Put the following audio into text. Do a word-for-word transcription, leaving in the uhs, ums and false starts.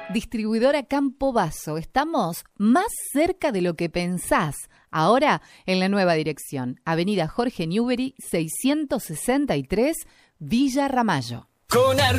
Distribuidora Campo Basso. Estamos más cerca de lo que pensás. Ahora en la nueva dirección. Avenida Jorge Newbery, seiscientos sesenta y tres, Villa Ramallo. Con